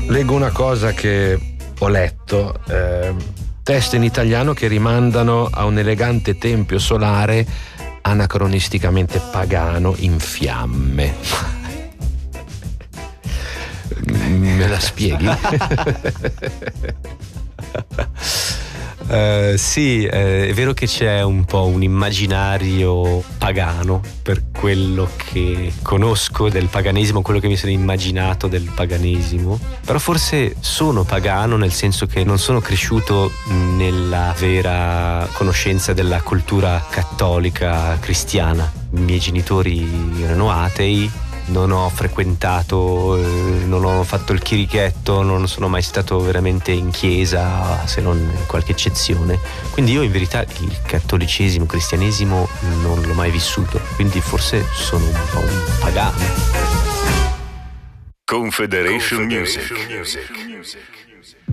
Leggo una cosa che ho letto, testi in italiano che rimandano a un elegante tempio solare anacronisticamente pagano in fiamme. Me la spieghi? Sì, è vero che c'è un po' un immaginario pagano per quello che conosco del paganesimo, quello che mi sono immaginato del paganesimo, però forse sono pagano nel senso che non sono cresciuto nella vera conoscenza della cultura cattolica cristiana. I miei genitori erano atei, non ho frequentato, non ho fatto il chirichetto, non sono mai stato veramente in chiesa, se non in qualche eccezione. Quindi io in verità il cattolicesimo, il cristianesimo non l'ho mai vissuto, quindi forse sono un po' un pagano. Confederation Music.